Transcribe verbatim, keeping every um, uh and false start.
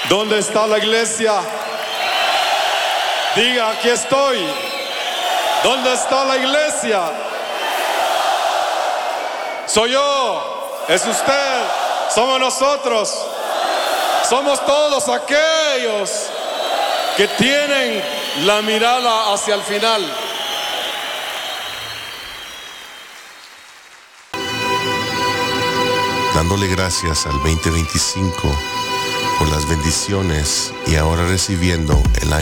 ¿Dónde está la iglesia? Diga, aquí estoy. ¿Dónde está la iglesia? Soy yo, es usted, somos nosotros. Somos todos aquellos que tienen la mirada hacia el final. Dándole gracias al veinte veinticinco por las bendiciones y ahora recibiendo el año